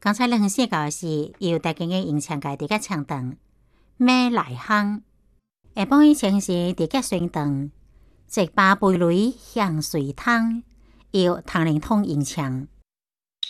刚才两写到是由大家嘅印象界伫个唱长，咩内行？下晡以前是伫个宣长，直把蓓蕾向水汤，由唐灵通吟唱。